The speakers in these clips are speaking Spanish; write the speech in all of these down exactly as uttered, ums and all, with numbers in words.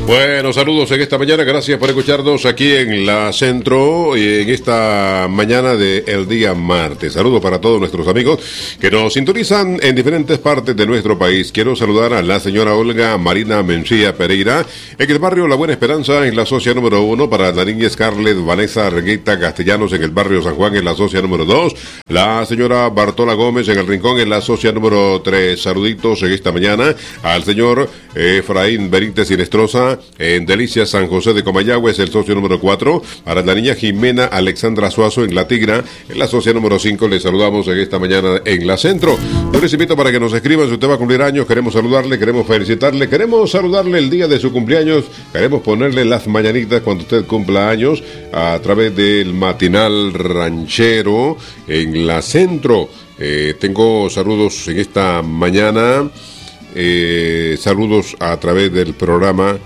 Bueno, saludos en esta mañana, gracias por escucharnos aquí en la Centro, en esta mañana del día martes. Saludos para todos nuestros amigos que nos sintonizan en diferentes partes de nuestro país. Quiero saludar a la señora Olga Marina Mencía Pereira, en el barrio La Buena Esperanza, en la socia número uno, para la niña Scarlett Vanessa Reguita Castellanos, en el barrio San Juan, en la socia número dos, la señora Bartola Gómez, en el Rincón, en la socia número tres. Saluditos en esta mañana al señor Efraín Benítez Sinestrosa, en Delicias San José de Comayagua, es el socio número cuatro. Para la niña Jimena Alexandra Suazo, en La Tigra, en la socia número cinco. Les saludamos en esta mañana en la Centro. Yo les invito para que nos escriban si usted va a cumplir años. Queremos saludarle, queremos felicitarle, queremos saludarle el día de su cumpleaños, queremos ponerle las mañanitas cuando usted cumpla años a través del matinal ranchero en la Centro. Eh, tengo saludos en esta mañana, eh, saludos a través del programa.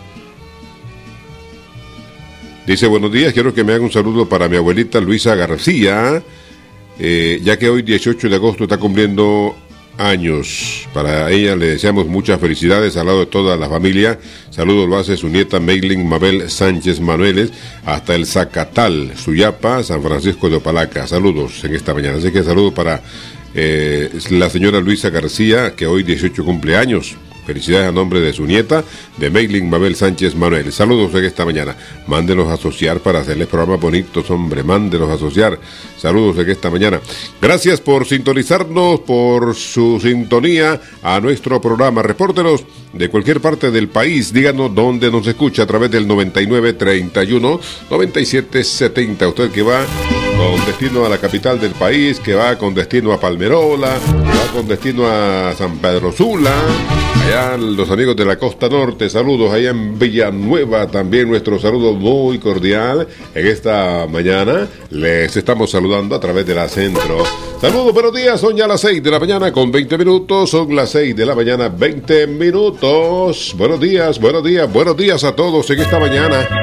Dice, buenos días, quiero que me haga un saludo para mi abuelita Luisa García, eh, ya que hoy dieciocho de agosto está cumpliendo años. Para ella le deseamos muchas felicidades al lado de toda la familia. Saludos lo hace su nieta Meilin Mabel Sánchez Manueles, hasta el Zacatal, Suyapa, San Francisco de Opalaca. Saludos en esta mañana. Así que saludos para eh, la señora Luisa García, que hoy dieciocho cumple años. Felicidades a nombre de su nieta, de Meilin Mabel Sánchez Manuel. Saludos en esta mañana. Mándenos a asociar para hacerles programas bonitos, hombre. Mándenos a asociar. Saludos en esta mañana. Gracias por sintonizarnos, por su sintonía a nuestro programa. Repórteros de cualquier parte del país. Díganos dónde nos escucha a través del noventa y nueve, treinta y uno, noventa y siete, setenta. Usted que va con destino a la capital del país, que va con destino a Palmerola, que va con destino a San Pedro Sula. Allá los amigos de la costa norte, saludos allá en Villanueva, también nuestro saludo muy cordial en esta mañana. Les estamos saludando a través de la Centro. Saludos, buenos días, son ya las seis de la mañana con veinte minutos, son las seis de la mañana, veinte minutos. Buenos días, buenos días, buenos días a todos en esta mañana.